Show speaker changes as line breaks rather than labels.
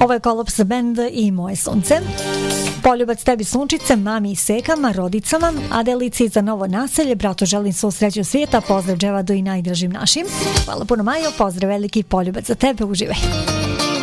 Ovo je Kolops band i Moje sunce. Poljubac tebi sunčice, mami i sekama, rodicama, Adelici za Novo naselje, bratu želim svu sreću svijeta, pozdrav Dževadu i najdražim našim. Hvala puno Majo, pozdrav veliki, poljubac za tebe, uživaj.